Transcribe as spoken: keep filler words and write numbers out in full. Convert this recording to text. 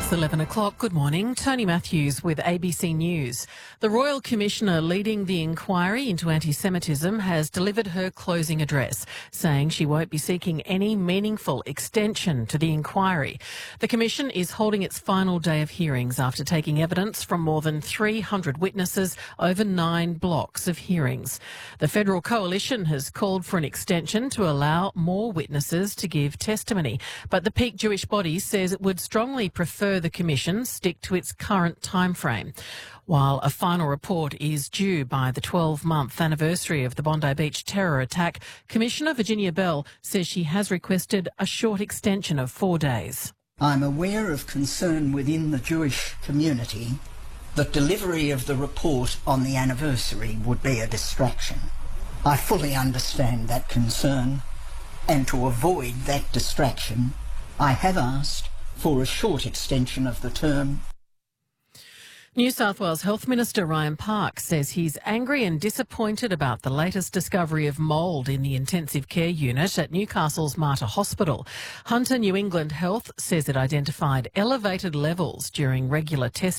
It's eleven o'clock. Good morning. Tony Matthews with A B C News. The Royal Commissioner leading the inquiry into anti-Semitism has delivered her closing address, saying she won't be seeking any meaningful extension to the inquiry. The Commission is holding its final day of hearings after taking evidence from more than three hundred witnesses over nine blocks of hearings. The Federal Coalition has called for an extension to allow more witnesses to give testimony, but the peak Jewish body says it would strongly prefer the Commission stick to its current timeframe. While a final report is due by the twelve-month anniversary of the Bondi Beach terror attack, Commissioner Virginia Bell says she has requested a short extension of four days. I'm aware of concern within the Jewish community that delivery of the report on the anniversary would be a distraction. I fully understand that concern, and to avoid that distraction, I have asked for a short extension of the term. New South Wales Health Minister Ryan Park says he's angry and disappointed about the latest discovery of mould in the intensive care unit at Newcastle's Mater Hospital. Hunter New England Health says it identified elevated levels during regular testing